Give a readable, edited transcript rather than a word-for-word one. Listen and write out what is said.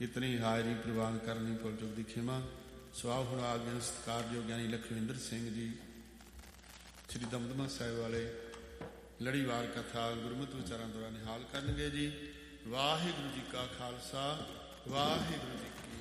ਇਤਨੀ ਹਾਜ਼ਰੀ ਪ੍ਰਵਾਨ ਕਰਨੀ ਭੁੱਲ ਚੁੱਕ ਦੀ ਖਿਮਾ। ਸਵਾਹ ਹੁਣ ਆ ਗਏ ਸਤਿਕਾਰਯੋਗ ਗਿਆਨੀ ਲਖਵਿੰਦਰ ਸਿੰਘ ਜੀ ਸ੍ਰੀ ਦਮਦਮਾ ਸਾਹਿਬ ਵਾਲੇ ਲੜੀਵਾਰ ਕਥਾ ਗੁਰਮਤਿ ਵਿਚਾਰਾਂ ਦੁਆਰਾ ਨਿਹਾਲ ਕਰਨਗੇ ਜੀ। ਵਾਹਿਗੁਰੂ ਜੀ ਕਾ ਖਾਲਸਾ, ਵਾਹਿਗੁਰੂ ਜੀ ਕੀ